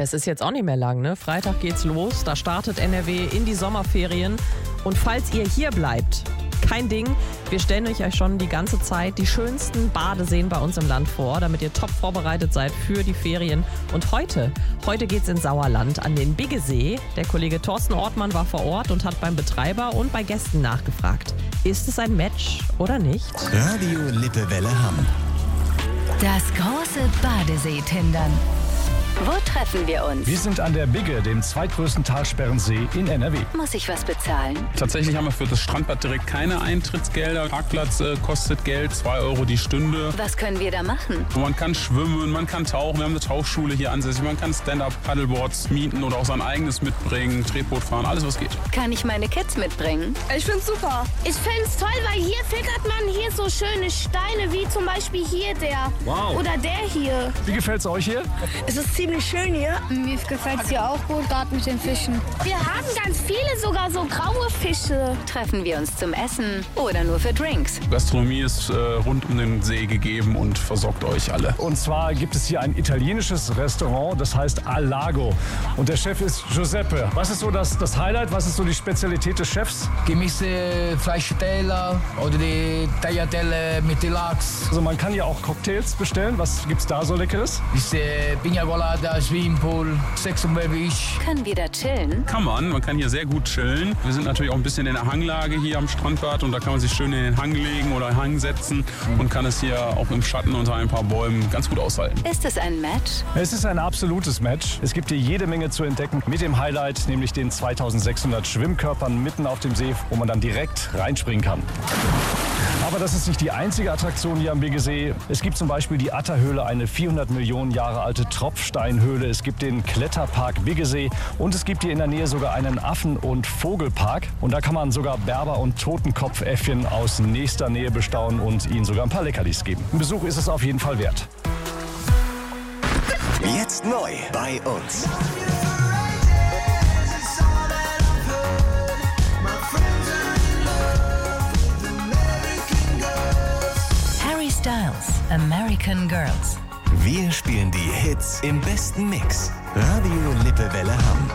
Es ist jetzt auch nicht mehr lang, ne? Freitag geht's los, da startet NRW in die Sommerferien. Und falls ihr hier bleibt, kein Ding, wir stellen euch schon die ganze Zeit die schönsten Badeseen bei uns im Land vor, damit ihr top vorbereitet seid für die Ferien. Und heute geht's ins Sauerland an den Biggesee. Der Kollege Thorsten Ortmann war vor Ort und hat beim Betreiber und bei Gästen nachgefragt. Ist es ein Match oder nicht? Radio Lippewelle Hamm. Das große Badesee-Tindern. Wo treffen wir uns? Wir sind an der Bigge, dem zweitgrößten Talsperrensee in NRW. Muss ich was bezahlen? Tatsächlich haben wir für das Strandbad direkt keine Eintrittsgelder. Parkplatz kostet Geld, 2 Euro die Stunde. Was können wir da machen? Man kann schwimmen, man kann tauchen. Wir haben eine Tauchschule hier ansässig. Man kann Stand-Up-Paddleboards mieten oder auch sein eigenes mitbringen, Tretboot fahren, alles was geht. Kann ich meine Kids mitbringen? Ich find's super. Ich find's toll, weil hier filtert man hier so schöne Steine, wie zum Beispiel hier der. Wow. Oder der hier. Wie gefällt's euch hier? Es ist ziemlich schön hier. Mir gefällt's hier auch gut, gerade mit den Fischen. Wir haben ganz viele, sogar so graue Fische. Treffen wir uns zum Essen oder nur für Drinks? Gastronomie ist rund um den See gegeben und versorgt euch alle. Und zwar gibt es hier ein italienisches Restaurant, das heißt Al Lago. Und der Chef ist Giuseppe. Was ist so das Highlight? Was ist so die Spezialität des Chefs? Gemischte Fleischteller oder die Tagliatelle mit Lachs. Also man kann ja auch Cocktails bestellen. Was gibt's da so Leckeres? Diese Pina Colada, Swimmingpool, Sex und Beach. Können wir da chillen? Man kann hier sehr gut chillen. Wir sind natürlich auch ein bisschen in der Hanglage hier am Strandbad und da kann man sich schön in den Hang legen oder Hang setzen und kann es hier auch im Schatten unter ein paar Bäumen ganz gut aushalten. Ist es ein Match? Es ist ein absolutes Match. Es gibt hier jede Menge zu entdecken mit dem Highlight, nämlich den 2600 Schwimmkörpern mitten auf dem See, wo man dann direkt reinspringen kann. Aber das ist nicht die einzige Attraktion hier am Biggesee. Es gibt zum Beispiel die Atta-Höhle, eine 400 Millionen Jahre alte Tropfsteinhöhle. Es gibt den Kletterpark Biggesee und es gibt hier in der Nähe sogar einen Affen- und Vogelpark. Und da kann man sogar Berber- und Totenkopfäffchen aus nächster Nähe bestaunen und ihnen sogar ein paar Leckerlis geben. Ein Besuch ist es auf jeden Fall wert. Jetzt neu bei uns. Harry Styles, American Girls. Wir spielen die Hits im besten Mix. Radio Lippewelle Hamm.